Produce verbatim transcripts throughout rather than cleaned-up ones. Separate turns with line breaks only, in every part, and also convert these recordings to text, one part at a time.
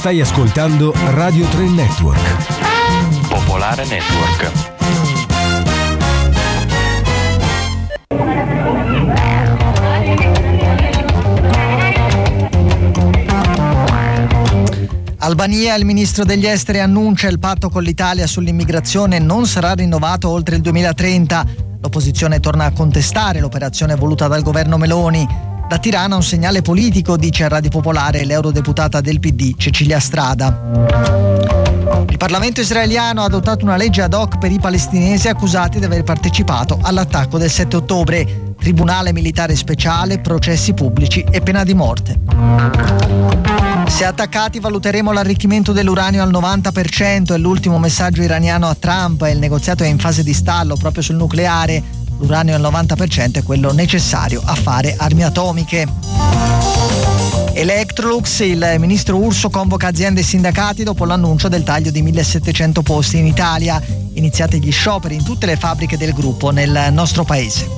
Stai ascoltando Radio tre Network.
Popolare Network.
Albania, il ministro degli esteri annuncia il patto con l'Italia sull'immigrazione non sarà rinnovato oltre il duemilatrenta. L'opposizione torna a contestare l'operazione voluta dal governo Meloni. Da Tirana un segnale politico, dice a Radio Popolare l'eurodeputata del P D Cecilia Strada. Il Parlamento israeliano ha adottato una legge ad hoc per i palestinesi accusati di aver partecipato all'attacco del sette ottobre. Tribunale militare speciale, processi pubblici e pena di morte. Se attaccati valuteremo l'arricchimento dell'uranio al novanta per cento, è l'ultimo messaggio iraniano a Trump e il negoziato è in fase di stallo proprio sul nucleare. L'uranio al novanta per cento è quello necessario a fare armi atomiche. Electrolux, il ministro Urso convoca aziende e sindacati dopo l'annuncio del taglio di millesettecento posti in Italia. Iniziati gli scioperi in tutte le fabbriche del gruppo nel nostro paese.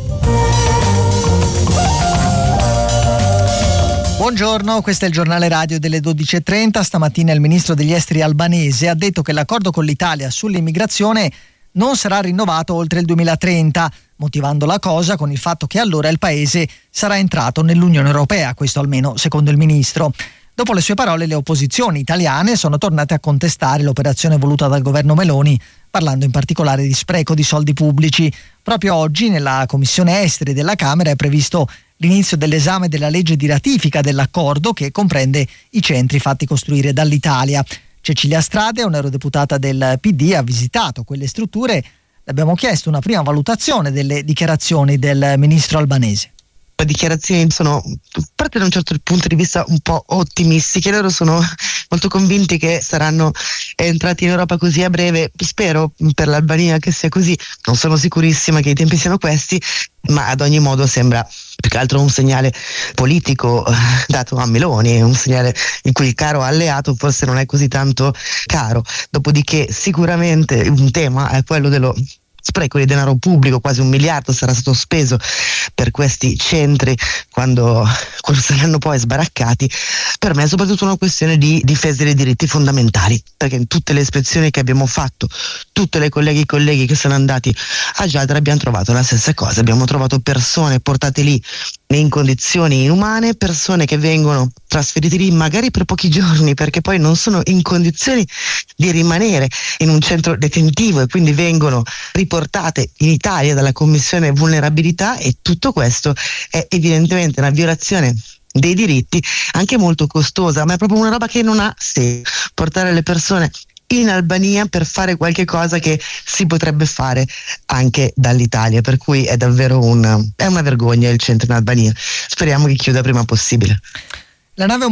Buongiorno, questo è il giornale radio delle dodici e trenta. Stamattina il ministro degli esteri albanese ha detto che l'accordo con l'Italia sull'immigrazione non sarà rinnovato oltre il duemilatrenta, motivando la cosa con il fatto che allora il paese sarà entrato nell'Unione Europea, questo almeno secondo il ministro. Dopo le sue parole le opposizioni italiane sono tornate a contestare l'operazione voluta dal governo Meloni, parlando in particolare di spreco di soldi pubblici. Proprio oggi nella Commissione Esteri della Camera è previsto l'inizio dell'esame della legge di ratifica dell'accordo che comprende i centri fatti costruire dall'Italia. Cecilia Strade, un'eurodeputata del P D, ha visitato quelle strutture. Le abbiamo chiesto una prima valutazione delle dichiarazioni del ministro albanese.
Le dichiarazioni sono, parte da un certo punto di vista, un po' ottimistiche. Loro sono molto convinti che saranno entrati in Europa così a breve. Spero per l'Albania che sia così. Non sono sicurissima che i tempi siano questi, ma ad ogni modo sembra più che altro un segnale politico eh, dato a Meloni, un segnale in cui il caro alleato forse non è così tanto caro. Dopodiché sicuramente un tema è quello dello spreco di denaro pubblico, quasi un miliardo sarà stato speso per questi centri quando, quando saranno poi sbaraccati. Per me è soprattutto una questione di difesa dei diritti fondamentali, perché in tutte le ispezioni che abbiamo fatto, tutte le colleghe e colleghi che sono andati a Giadra abbiamo trovato la stessa cosa, abbiamo trovato persone portate lì in condizioni inumane, persone che vengono trasferite lì magari per pochi giorni perché poi non sono in condizioni di rimanere in un centro detentivo e quindi vengono riportate in Italia dalla Commissione Vulnerabilità, e tutto questo è evidentemente una violazione dei diritti anche molto costosa, ma è proprio una roba che non ha senso portare le persone in Albania per fare qualche cosa che si potrebbe fare anche dall'Italia, per cui è davvero un, è una vergogna il centro in Albania. Speriamo che chiuda prima possibile.
La nave